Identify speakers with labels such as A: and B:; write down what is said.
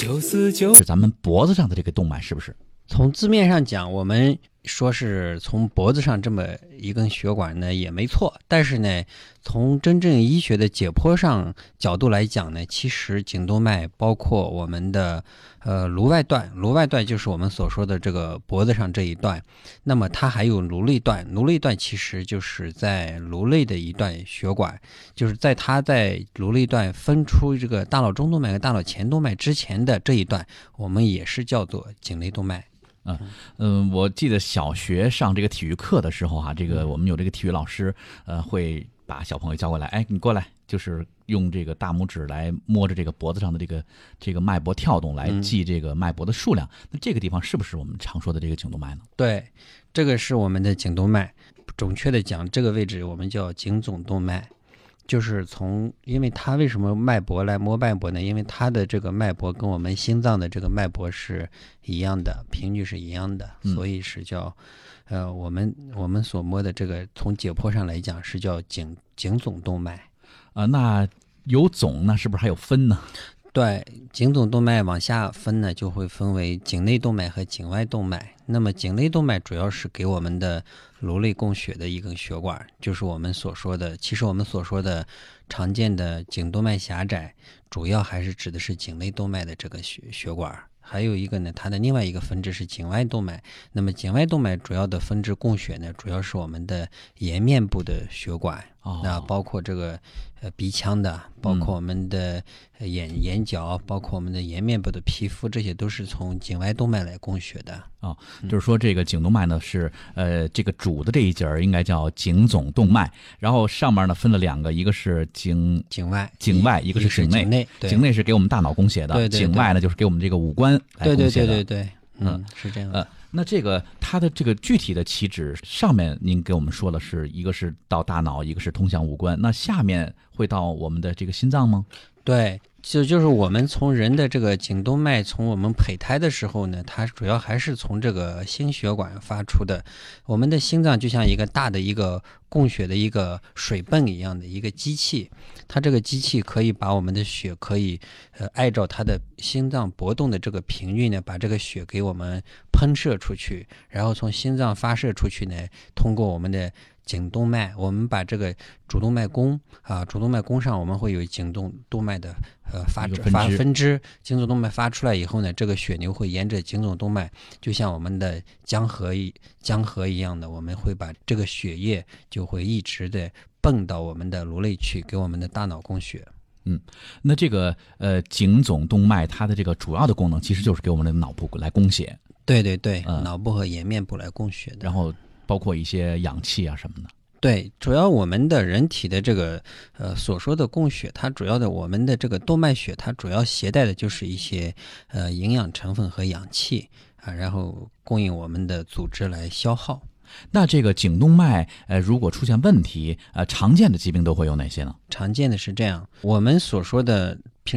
A: 是咱们脖子上的这个动脉，是不是？
B: 从字面上讲，我们说是从脖子上这么一根血管呢，也没错。但是呢，从真正医学的解剖上角度来讲呢，其实颈动脉包括我们的颅外段，颅外段就是我们所说的这个脖子上这一段。那么它还有颅内段，颅内段其实就是在颅内的一段血管，就是它在颅内段分出这个大脑中动脉和大脑前动脉之前的这一段，我们也是叫做颈内动脉。
A: 我记得小学上这个体育课的时候哈，这个我们有这个体育老师，会把小朋友叫过来，哎，你过来，就是用这个大拇指来摸着这个脖子上的这个脉搏跳动来记这个脉搏的数量。那这个地方是不是我们常说的这个颈动脉呢？
B: 对，这个是我们的颈动脉，准确的讲，这个位置我们叫颈总动脉。就是因为它为什么脉搏来摸脉搏呢？因为它的这个脉搏跟我们心脏的这个脉搏是一样的，频率是一样的，所以是叫我们所摸的这个从解剖上来讲是叫颈总动脉。
A: 那有总，那是不是还有分呢？
B: 对，颈总动脉往下分呢，就会分为颈内动脉和颈外动脉。那么颈内动脉主要是给我们的颅内供血的一根血管，就是我们所说的，其实我们所说的常见的颈动脉狭窄，主要还是指的是颈内动脉的这个血管。还有一个呢，它的另外一个分支是颈外动脉。那么颈外动脉主要的分支供血呢，主要是我们的颜面部的血管，那包括这个鼻腔的，包括我们的眼角，包括我们的颜面部的皮肤，这些都是从颈外动脉来供血的。
A: 就是说这个颈动脉呢是这个主的这一节应该叫颈总动脉，然后上面呢分了两个，一个是颈外，一个是颈内。颈内是给我们大脑供血的，
B: 对对对，
A: 颈外呢就是给我们这个五官来供血的。
B: 对，是这样的。
A: 那这个它的这个具体的期指，上面您给我们说的是一个是到大脑，一个是通向五官，那下面会到我们的这个心脏吗？
B: 对，就是我们从人的这个颈动脉，从我们胚胎的时候呢，它主要还是从这个心血管发出的。我们的心脏就像一个大的一个供血的一个水泵一样的一个机器，它这个机器可以把我们的血可以按照它的心脏搏动的这个频率呢，把这个血给我们喷射出去，然后从心脏发射出去呢，通过我们的颈动脉，我们把这个主动脉弓主动脉弓上我们会有颈动脉的分支，颈总动脉发出来以后呢，这个血流会沿着颈总动脉，就像我们的江河一样的，我们会把这个血液就会一直的泵到我们的颅内去，给我们的大脑供血。
A: 那这个颈总动脉它的这个主要的功能其实就是给我们的脑部来供血。
B: 对，脑部和颜面部来供血的，
A: 然后包括一些氧气啊什么的。
B: 对，主要我们的人体的这个所说的供血，它主要的我们的这个动脉血，它主要携带的就是一些营养成分和氧气然后供应我们的组织来消耗。
A: 那这个颈动脉如果出现问题常见的疾病都会有哪些呢？
B: 常见的是这样，我们所说的